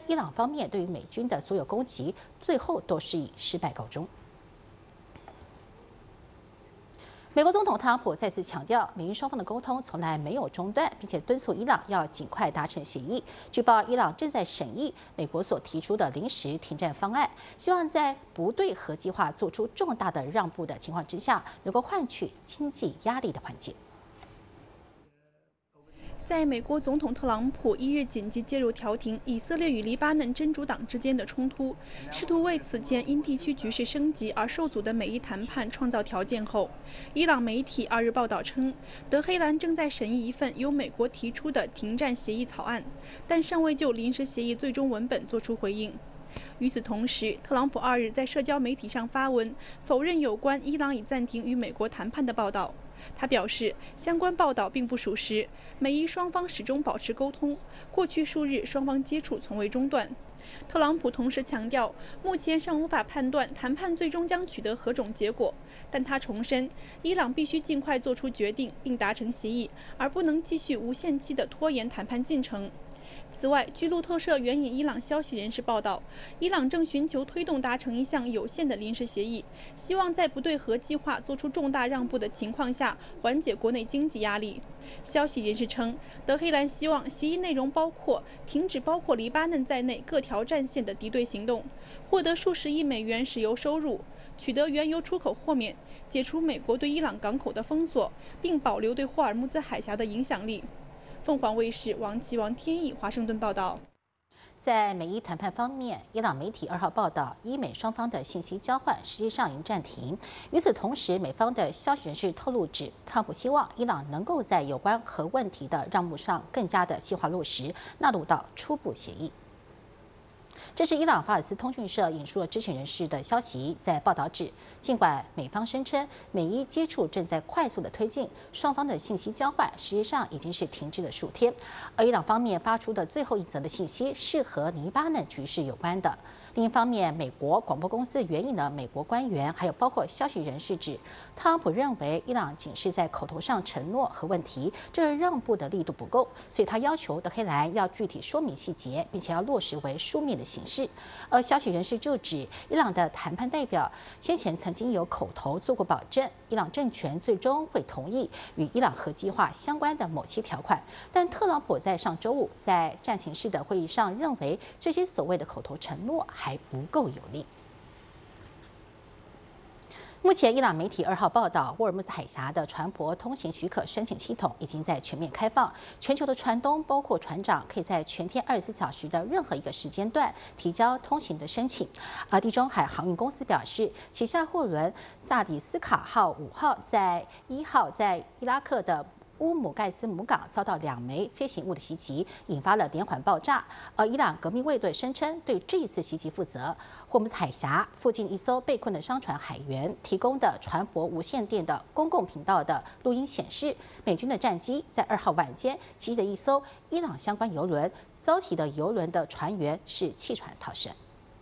伊朗方面对于美军的所有攻击，最后都是以失败告终。美国总统特朗普再次强调，美英双方的沟通从来没有中断，并且敦促伊朗要尽快达成协议。据报，伊朗正在审议美国所提出的临时停战方案，希望在不对核计划做出重大的让步的情况之下，能够换取经济压力的缓解。 在美国总统特朗普1日紧急介入调停以色列与黎巴嫩真主党之间的冲突，试图为此前因地区局势升级而受阻的美伊谈判创造条件后，伊朗媒体2日报道称，德黑兰正在审议一份由美国提出的停战协议草案，但尚未就临时协议最终文本作出回应。 与此同时，特朗普2日在社交媒体上发文否认有关伊朗已暂停与美国谈判的报道。他表示，相关报道并不属实，美伊双方始终保持沟通，过去数日双方接触从未中断。特朗普同时强调，目前尚无法判断谈判最终将取得何种结果，但他重申，伊朗必须尽快做出决定并达成协议，而不能继续无限期地拖延谈判进程。 此外，据路透社援引伊朗消息人士报道，伊朗正寻求推动达成一项有限的临时协议，希望在不对核计划做出重大让步的情况下，缓解国内经济压力。消息人士称，德黑兰希望协议内容包括停止包括黎巴嫩在内各条战线的敌对行动，获得数十亿美元石油收入，取得原油出口豁免，解除美国对伊朗港口的封锁，并保留对霍尔木兹海峡的影响力。 凤凰卫视王琦、王天翼华盛顿报道。 在美伊谈判方面，伊朗媒体2号报道，伊美双方的信息交换实际上已经暂停。与此同时，美方的消息人士透露指，特朗普希望伊朗能够在有关核问题的让步上更加的细化落实，纳入到初步协议。 这是伊朗法尔斯通讯社引述了知情人士的消息，在报道指，尽管美方声称美伊接触正在快速的推进，双方的信息交换实际上已经是停滞了数天，而伊朗方面发出的最后一则的信息是和黎巴嫩局势有关的。 另一方面，美国广播公司援引了美国官员，还有包括消息人士指，特朗普认为伊朗仅是在口头上承诺核问题，这让步的力度不够，所以他要求德黑兰要具体说明细节，并且要落实为书面的形式。而消息人士就指，伊朗的谈判代表先前曾经有口头做过保证，伊朗政权最终会同意与伊朗核计划相关的某些条款，但特朗普在上周五在战情室的会议上认为，这些所谓的口头承诺 还不够有力。目前，伊朗媒体2号报道，霍尔木兹海峡的船舶通行许可申请系统已经在全面开放，全球的船东，包括船长，可以在全天24小时的任何一个时间段提交通行的申请。而地中海航运公司表示，旗下货轮萨迪斯卡号5号在1号在伊拉克的 乌姆盖斯母港遭到2枚飞行物的袭击，引发了连环爆炸。而伊朗革命卫队声称对这一次袭击负责。霍姆兹海峡附近一艘被困的商船海员提供的船舶无线电的公共频道的录音显示，美军的战机在2号晚间袭击的一艘伊朗相关油轮，遭袭的油轮的船员是弃船逃生。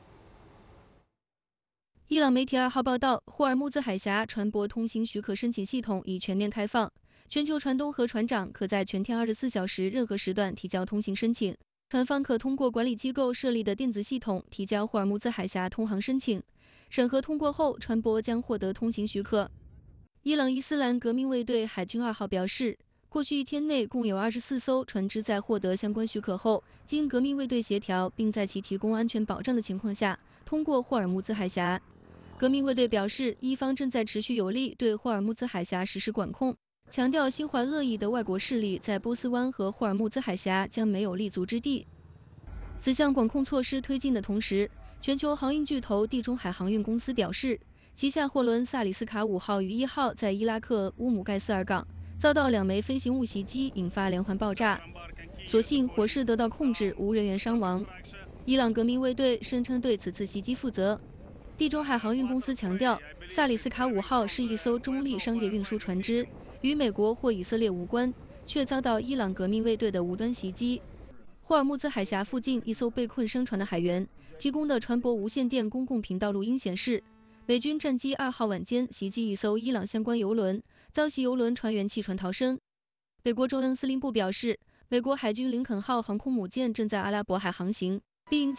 伊朗媒体2号报道，霍尔木兹海峡船舶通行许可申请系统已全面开放，全球船东和船长可在全天24小时任何时段提交通行申请。船方可通过管理机构设立的电子系统提交霍尔木兹海峡通航申请，审核通过后，船舶将获得通行许可。伊朗伊斯兰革命卫队海军2号表示，过去1天内共有24艘船只在获得相关许可后，经革命卫队协调并在其提供安全保障的情况下，通过霍尔木兹海峡。 革命卫队表示，伊方正在持续有力对霍尔木兹海峡实施管控，强调心怀恶意的外国势力在波斯湾和霍尔木兹海峡将没有立足之地。此项管控措施推进的同时，全球航运巨头地中海航运公司表示，旗下货轮萨里斯卡5号与1号在伊拉克乌姆盖斯尔港遭到2枚飞行物袭击，引发连环爆炸。所幸火势得到控制，无人员伤亡。伊朗革命卫队声称对此次袭击负责。 地中海航运公司强调，萨里斯卡5号是一艘中立商业运输船只，与美国或以色列无关，却遭到伊朗革命卫队的无端袭击。霍尔木兹海峡附近一艘被困商船的海员提供的船舶无线电公共频道录音显示，美军战机2号晚间袭击一艘伊朗相关油轮，遭袭油轮船员弃船逃生。美国州恩司令部表示，美国海军林肯号航空母舰正在阿拉伯海航行，并